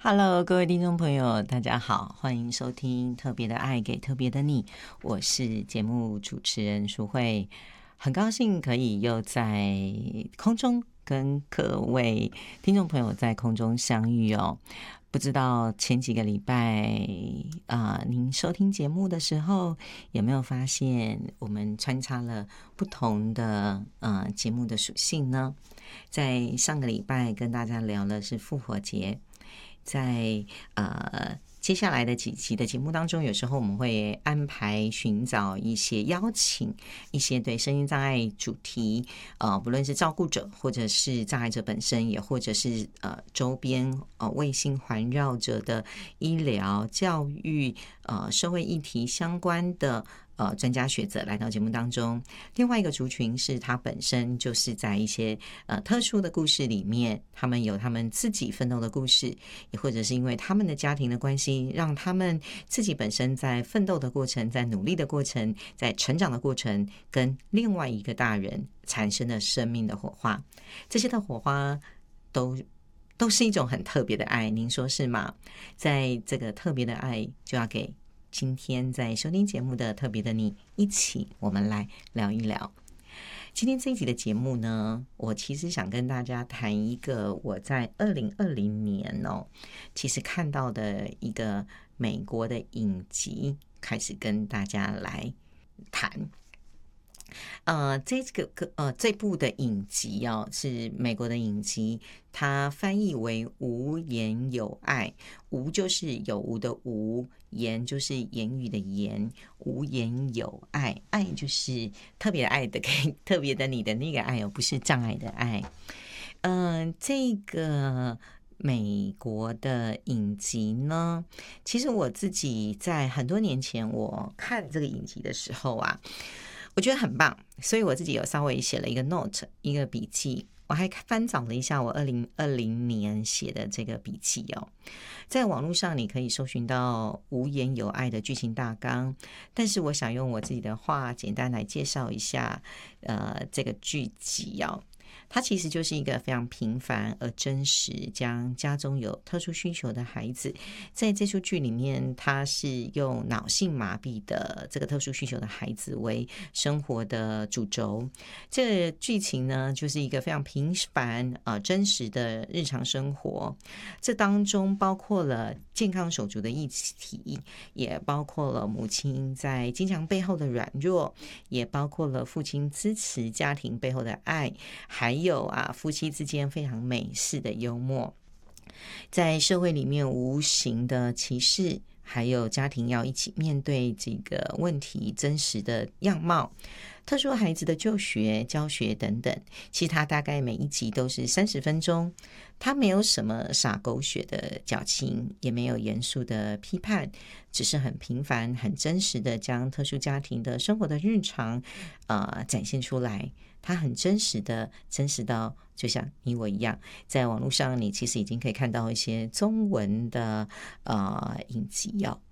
Hello，各位听众朋友，大家好，欢迎收听《特别的爱给特别的你》，我是节目主持人淑慧，很高兴可以又在空中跟各位听众朋友在空中相遇哦。不知道前几个礼拜您收听节目的时候有没有发现我们穿插了不同的节目的属性呢？在上个礼拜跟大家聊的是复活节。在接下来的几期的节目当中，有时候我们会安排寻找一些邀请一些对身心障碍主题不论是照顾者或者是障碍者本身，也或者是周边卫星环绕着的医疗教育社会议题相关的专家学者来到节目当中。另外一个族群是他本身就是在一些特殊的故事里面，他们有他们自己奋斗的故事，也或者是因为他们的家庭的关系，让他们自己本身在奋斗的过程，在努力的过程，在成长的过程，跟另外一个大人产生了生命的火花。这些的火花都是一种很特别的爱，您说是吗？在这个特别的爱，就要给今天在收听节目的特别的你一起，我们来聊一聊。今天这一集的节目呢，我其实想跟大家谈一个我在2020年其实看到的一个美国的影集，开始跟大家来谈。这部的影集是美国的影集，它翻译为无言有爱。无就是有无的无，言就是言语的言，无言有爱，爱就是特别爱的给特别的你的那个爱不是障碍的爱。这个美国的影集呢，其实我自己在很多年前我看这个影集的时候我觉得很棒，所以我自己有稍微写了一个 note， 一个笔记。我还翻找了一下我2020年写的这个笔记在网络上你可以搜寻到无言有爱的剧情大纲，但是我想用我自己的话简单来介绍一下这个剧集它其实就是一个非常平凡而真实，将家中有特殊需求的孩子，在这出剧里面，他是用脑性麻痹的这个特殊需求的孩子为生活的主轴。这个剧情呢，就是一个非常平凡真实的日常生活，这当中包括了健康手足的议题，也包括了母亲在坚强背后的软弱，也包括了父亲支持家庭背后的爱，还有夫妻之间非常美式的幽默，在社会里面无形的歧视，还有家庭要一起面对这个问题真实的样貌，特殊孩子的就学教学等等。其实它大概每一集都是30分钟，它没有什么洒狗血的矫情，也没有严肃的批判，只是很平凡很真实的将特殊家庭的生活的日常展现出来。它很真实的，真实到就像你我一样，在网络上你其实已经可以看到一些中文的影集